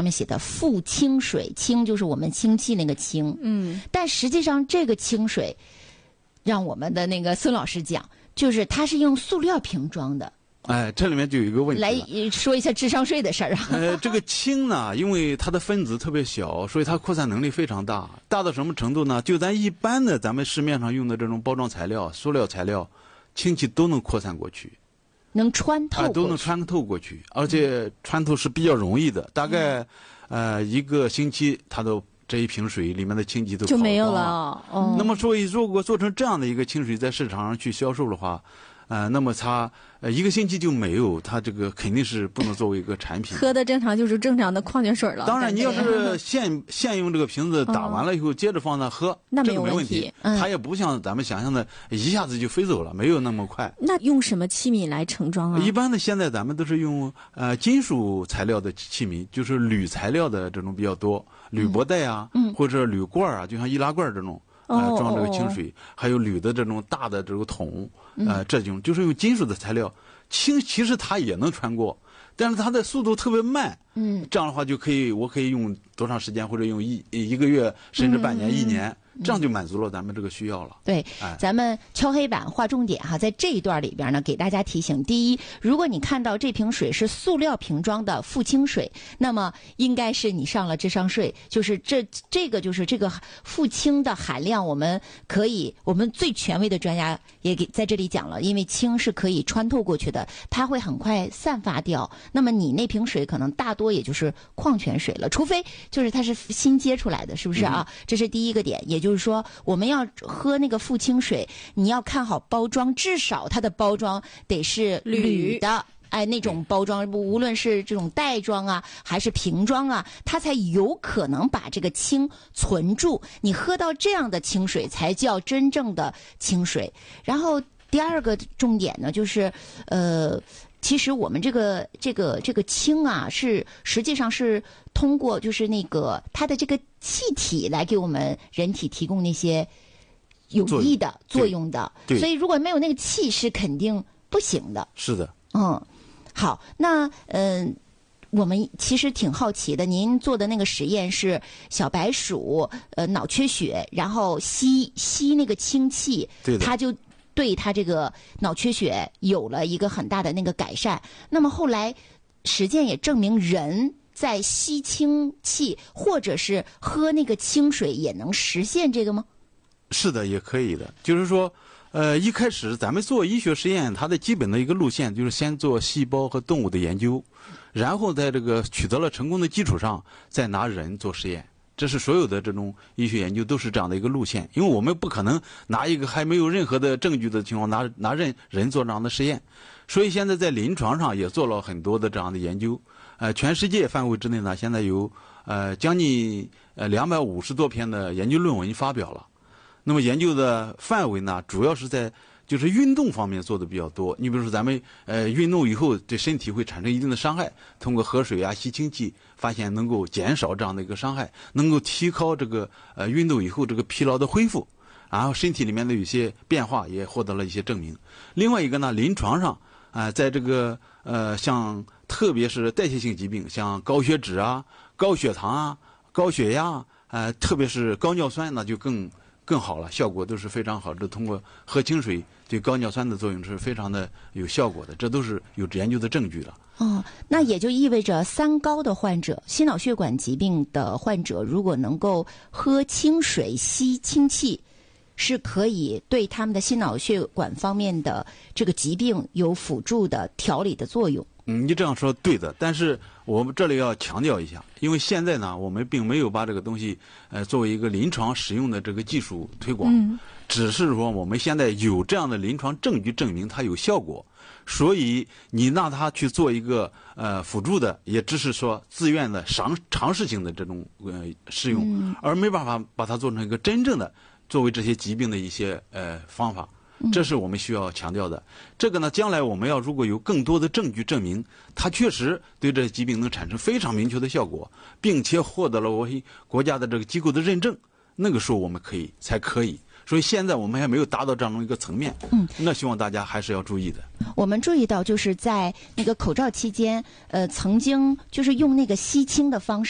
上面写的复清水，清就是我们氢气那个氢，但实际上这个清水，让我们的那个孙老师讲，就是它是用塑料瓶装的。 哎，这里面就有一个问题了。 来说一下智商税的事儿啊。 这个氢呢，因为它的分子特别小，所以它扩散能力非常大，大到什么程度呢？就咱一般的咱们市面上用的这种包装材料、塑料材料，氢气都能扩散过去， 能穿透过去， 都能穿透过去，而且穿透是比较容易的。大概1个星期，它都这一瓶水里面的氢气都就没有了。 那么所以如果做成这样的一个清水在市场上去销售的话，那么它1个星期就没有，它这个肯定是不能作为一个产品。 喝的正常就是正常的矿泉水了。 当然，你要是现用这个瓶子打完了以后，接着放那喝， 那这个没问题。它也不像咱们想象的一下子就飞走了，没有那么快。 那用什么器皿来盛装啊？ 一般的现在咱们都是用金属材料的器皿，就是铝材料的这种比较多，铝箔袋啊，或者铝罐啊，就像易拉罐这种。装这个清水，还有铝的这种大的这个桶，这种就是用金属的材料，氢其实它也能穿过，但是它的速度特别慢，这样的话我可以用多长时间，或者用一个月，甚至半年、1年。这样就满足了咱们这个需要了。 对，咱们敲黑板划重点哈，在这一段里边呢，给大家提醒：第一，如果你看到这瓶水是塑料瓶装的复清水，那么应该是你上了智商税，就是这个就是这个复清的含量，我们最权威的专家也给在这里讲了，因为氢是可以穿透过去的，它会很快散发掉。那么你那瓶水可能大多也就是矿泉水了，除非就是它是新接出来的，是不是啊？这是第一个点，也就是说，我们要喝那个复清水，你要看好包装，至少它的包装得是铝的，那种包装，无论是这种袋装啊，还是瓶装啊，它才有可能把这个氢存住。你喝到这样的清水，才叫真正的清水。然后第二个重点呢，就是其实我们这个氢啊，实际上是通过就是那个它的这个气体来给我们人体提供那些有益的作用的，所以如果没有那个气是肯定不行的。 是的。 好，那我们其实挺好奇的，您做的那个实验是小白鼠脑缺血，然后吸那个氢气， 对的， 它就对他这个脑缺血有了一个很大的那个改善。那么后来实践也证明，人在吸氢气或者是喝那个清水也能实现这个吗？ 是的，也可以的。就是说一开始咱们做医学实验，它的基本的一个路线就是先做细胞和动物的研究，然后在这个取得了成功的基础上，再拿人做实验。这是所有的这种医学研究都是这样的一个路线，因为我们不可能拿一个还没有任何的证据的情况拿人做这样的实验，所以现在在临床上也做了很多的这样的研究。全世界范围之内呢，现在有将近250多篇的研究论文发表了。那么研究的范围呢，主要是在就是运动方面做的比较多。你比如说咱们运动以后对身体会产生一定的伤害，通过喝水啊、吸氢气，发现能够减少这样的一个伤害，能够提高这个运动以后这个疲劳的恢复，然后身体里面的有些变化也获得了一些证明。另外一个呢，临床上在这个像特别是代谢性疾病，像高血脂啊、高血糖啊、高血压特别是高尿酸，那就更好了，效果都是非常好。这通过喝清水对高尿酸的作用是非常的有效果的，这都是有研究的证据的。 那也就意味着三高的患者、心脑血管疾病的患者，如果能够喝清水、吸氢气，是可以对他们的心脑血管方面的这个疾病有辅助的调理的作用。 你这样说对的，但是我们这里要强调一下，因为现在呢，我们并没有把这个东西作为一个临床使用的这个技术推广，只是说我们现在有这样的临床证据证明它有效果，所以你让它去做一个辅助的，也只是说自愿的尝试性的这种使用，而没办法把它做成一个真正的作为这些疾病的一些方法。这是我们需要强调的。这个呢，将来我们要如果有更多的证据证明它确实对这疾病能产生非常明确的效果，并且获得了我国家的这个机构的认证，那个时候我们才可以。所以现在我们还没有达到这样一个层面，那希望大家还是要注意的。 我们注意到，就是在那个口罩期间，曾经就是用那个吸氢的方式。